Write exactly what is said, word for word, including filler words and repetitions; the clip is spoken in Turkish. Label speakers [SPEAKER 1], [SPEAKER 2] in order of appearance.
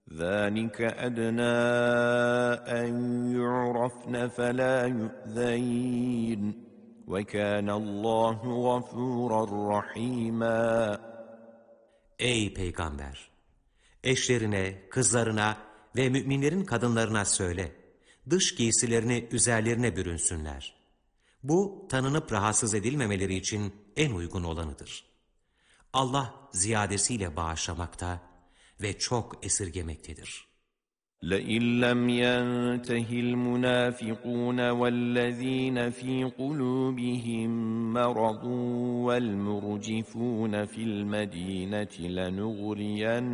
[SPEAKER 1] ذَٰلِكَ أَدْنَىٰ أَنْ يُعْرَفْنَ فَلَا يُؤْذَيْنَ وَكَانَ اللّٰهُ غَفُورًا رَحِيمًا.
[SPEAKER 2] Ey Peygamber! Eşlerine, kızlarına ve müminlerin kadınlarına söyle, dış giysilerini üzerlerine bürünsünler. Bu, tanınıp rahatsız edilmemeleri için en uygun olanıdır. Allah ziyadesiyle bağışlamakta ve çok esirgemektedir.
[SPEAKER 1] لَئِنْ لَمْ يَنْتَهِ الْمُنَافِقُونَ وَالَّذ۪ينَ ف۪ي قُلُوبِهِمْ مَرَضٌ وَالْمُرْجِفُونَ فِي الْمَد۪ينَةِ لَنُغْرِيَنَّ